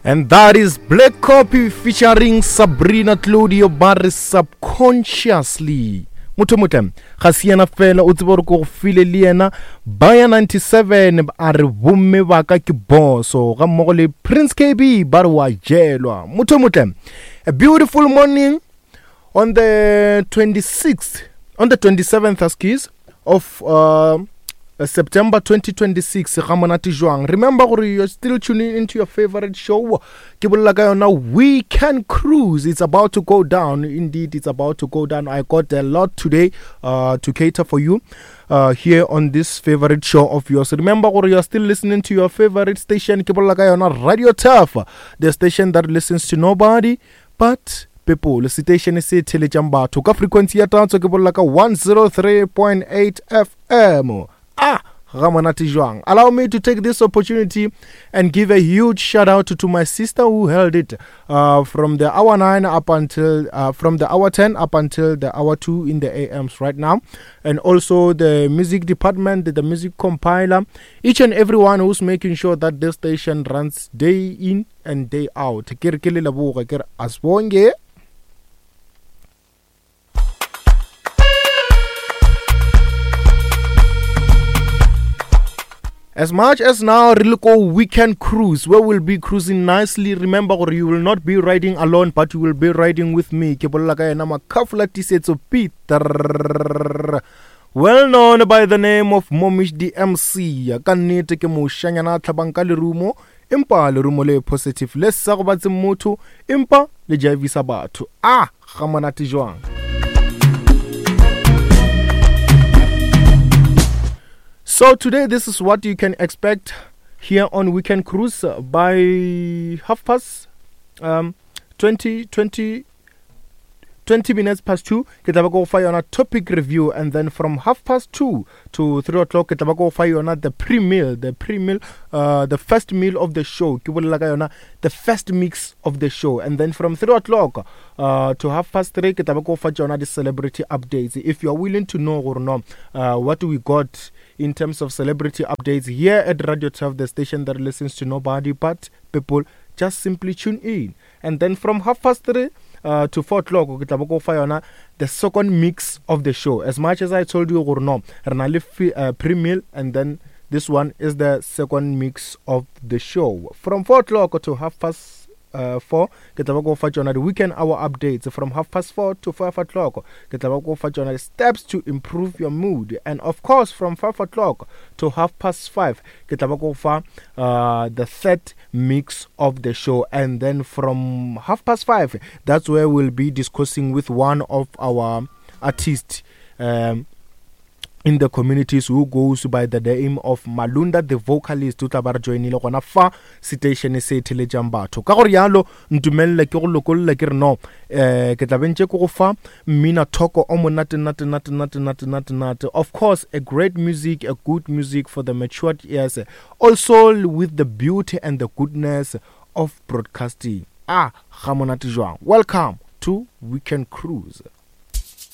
And that is Black Copy featuring Sabrina Claudio Barry Subconsciously. Mutomutem, Hasiana fela utiboro file liena Baya 97 are wumme waka kiboso gamogole Prince KB barwa jelwa. Mutomutem, a beautiful morning on the 26th, on the 27th askis of September 2026. Remember, you're still tuning into your favorite show. We Can Cruise. It's about to go down. Indeed, it's about to go down. I got a lot today to cater for you here on this favorite show of yours. Remember, you're still listening to your favorite station, Radio Turf, the station that listens to nobody but people. The station is Telejamba. Toka frequency ya tanso kibolaka 103.8 FM. Ramanati Zhuang. Allow me to take this opportunity and give a huge shout out to my sister who held it from the hour 9 up until from the hour 10 up until the hour 2 in the AMs right now, and also the music department, the music compiler, each and everyone who's making sure that this station runs day in and day out. Kirkili labuga kir asbonge. As much as now Rilko We Can Cruise, where we'll be cruising nicely. Remember, you will not be riding alone, but you will be riding with me. Well known by the name of Momish DMC. Kanite ke moshanyana tlabanka le rumo, impa le rumo le positive. Le sagobatse motho, impa le jaivisa batho. Gamanati Zhuang. So today, this is what you can expect here on Weekend Cruise by 20 minutes past 2. Kitabago fire on a topic review, and then from 2:30 to 3 o'clock, kitabago fire on the pre-meal, the first meal of the show. The first mix of the show, and then from 3 o'clock to 3:30, kitabago fire on the celebrity updates. If you are willing to know or not, what we got in terms of celebrity updates here at Radio Turf, the station that listens to nobody but people, just simply tune in. And then from 3:30 to 4 o'clock, the second mix of the show. As much as I told you, pre-meal, and then this one is the second mix of the show. From 4 o'clock to 4, the weekend hour updates. From 4:30 to 5 o'clock, the steps to improve your mood. And of course, from 5 o'clock to 5:30, the third mix of the show. And then from 5:30, that's where we'll be discussing with one of our artists in the communities who goes by the name of Malunda, the vocalist. Tutabar joinile gona fa citation e se Telejambatho ka gore yalo ntumelle ke go lokolla ke re no ke tlabentse go fa mina thoko o monate nat. Of course, a great music, a good music for the matured ears, also with the beauty and the goodness of broadcasting. Gamonate Zhuang. Welcome to Weekend Cruise.